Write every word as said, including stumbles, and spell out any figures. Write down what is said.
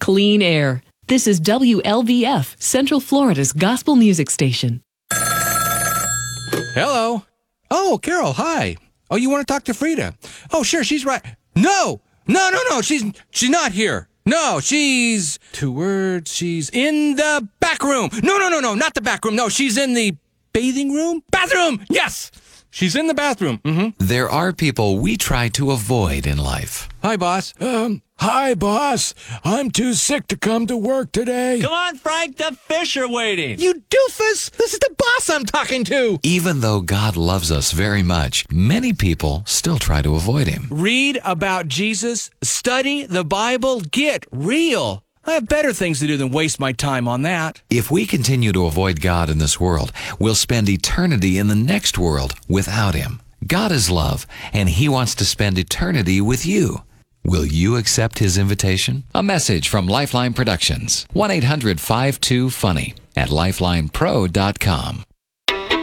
clean air. This is W L V F, Central Florida's gospel music station. Hello. Oh, Carol, hi. Oh, you want to talk to Frida? Oh, sure, she's right. No, no, no, no, she's she's not here. No, she's, two words, she's in the back room. No, no, no, no, not the back room. No, she's in the bathing room? Bathroom, yes. She's in the bathroom. Mm-hmm. There are people we try to avoid in life. Hi, boss. Um, hi, boss. I'm too sick to come to work today. Come on, Frank, the fish are waiting. You doofus! This is the boss I'm talking to! Even though God loves us very much, many people still try to avoid him. Read about Jesus, study the Bible, get real. I have better things to do than waste my time on that. If we continue to avoid God in this world, we'll spend eternity in the next world without him. God is love, and he wants to spend eternity with you. Will you accept his invitation? A message from Lifeline Productions. one eight hundred five two funny at lifeline pro dot com.